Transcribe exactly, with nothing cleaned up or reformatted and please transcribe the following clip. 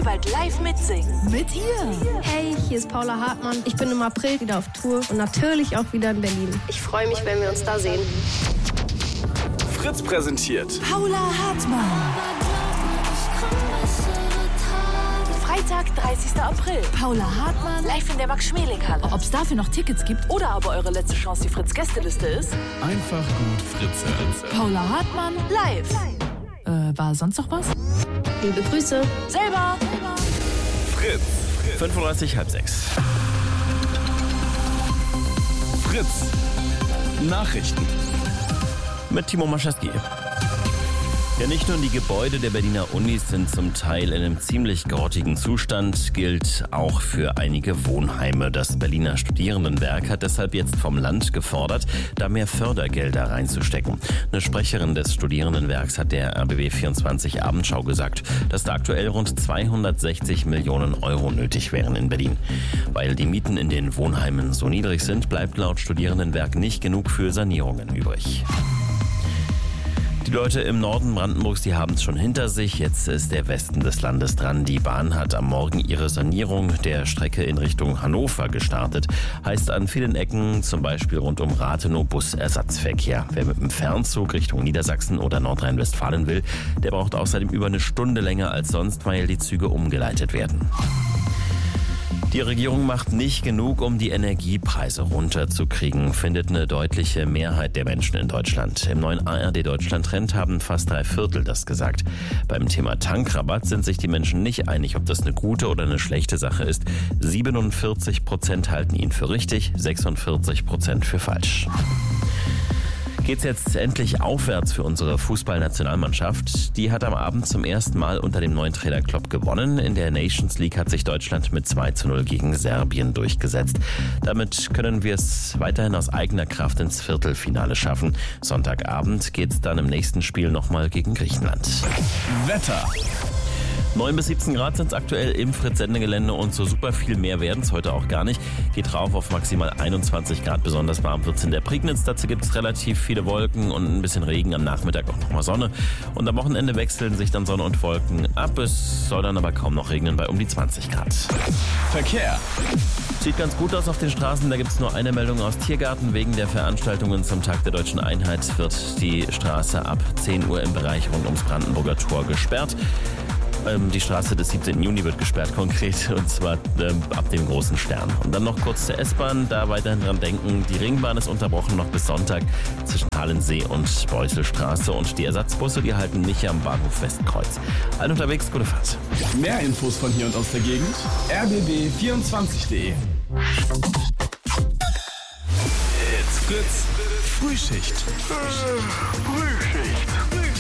bald live mitsingen. Mit ihr. Hey, hier ist Paula Hartmann. Ich bin im April wieder auf Tour und natürlich auch wieder in Berlin. Ich freue mich, wenn wir uns da sehen. Fritz präsentiert Paula Hartmann. Freitag, dreißigster April. Paula Hartmann. Live in der Max-Schmeling-Halle. Ob es dafür noch Tickets gibt? Oder aber eure letzte Chance die Fritz-Gästeliste ist. Einfach gut Fritze. Paula Hartmann. Live. Äh, war sonst noch was? Liebe Grüße. Selber. Fritz. fünfunddreißig, halb sechs. Fritz. Nachrichten. Mit Timo Maschewski. Ja, nicht nur die Gebäude der Berliner Unis sind zum Teil in einem ziemlich grottigen Zustand, gilt auch für einige Wohnheime. Das Berliner Studierendenwerk hat deshalb jetzt vom Land gefordert, da mehr Fördergelder reinzustecken. Eine Sprecherin des Studierendenwerks hat der R B B vierundzwanzig Abendschau gesagt, dass da aktuell rund zweihundertsechzig Millionen Euro nötig wären in Berlin. Weil die Mieten in den Wohnheimen so niedrig sind, bleibt laut Studierendenwerk nicht genug für Sanierungen übrig. Die Leute im Norden Brandenburgs, die haben es schon hinter sich. Jetzt ist der Westen des Landes dran. Die Bahn hat am Morgen ihre Sanierung der Strecke in Richtung Hannover gestartet. Heißt an vielen Ecken, zum Beispiel rund um Rathenow, Busersatzverkehr. Wer mit dem Fernzug Richtung Niedersachsen oder Nordrhein-Westfalen will, der braucht außerdem über eine Stunde länger als sonst, weil die Züge umgeleitet werden. Die Regierung macht nicht genug, um die Energiepreise runterzukriegen, findet eine deutliche Mehrheit der Menschen in Deutschland. Im neuen A R D Deutschland-Trend haben fast drei Viertel das gesagt. Beim Thema Tankrabatt sind sich die Menschen nicht einig, ob das eine gute oder eine schlechte Sache ist. siebenundvierzig Prozent halten ihn für richtig, sechsundvierzig Prozent für falsch. Geht's jetzt endlich aufwärts für unsere Fußballnationalmannschaft. Die hat am Abend zum ersten Mal unter dem neuen Trainer Klopp gewonnen. In der Nations League hat sich Deutschland mit zwei zu null gegen Serbien durchgesetzt. Damit können wir es weiterhin aus eigener Kraft ins Viertelfinale schaffen. Sonntagabend geht's dann im nächsten Spiel nochmal gegen Griechenland. Wetter. neun bis siebzehn Grad sind es aktuell im Fritz-Sendegelände und so super viel mehr werden es heute auch gar nicht. Geht rauf auf maximal einundzwanzig Grad, besonders warm wird es in der Prignitz. Dazu gibt es relativ viele Wolken und ein bisschen Regen, am Nachmittag auch nochmal Sonne. Und am Wochenende wechseln sich dann Sonne und Wolken ab. Es soll dann aber kaum noch regnen bei um die zwanzig Grad. Verkehr. Sieht ganz gut aus auf den Straßen, da gibt es nur eine Meldung aus Tiergarten. Wegen der Veranstaltungen zum Tag der Deutschen Einheit wird die Straße ab zehn Uhr im Bereich rund ums Brandenburger Tor gesperrt. Die Straße des siebzehnten Juni wird gesperrt konkret, und zwar ähm, ab dem Großen Stern. Und dann noch kurz zur S-Bahn, da weiterhin dran denken, die Ringbahn ist unterbrochen noch bis Sonntag zwischen Halensee und Beuselstraße und die Ersatzbusse, die halten nicht am Bahnhof Westkreuz. Allen unterwegs, gute Fahrt. Mehr Infos von hier und aus der Gegend r b b vierundzwanzig punkt de. It's Fritz. Frühschicht. Frühschicht.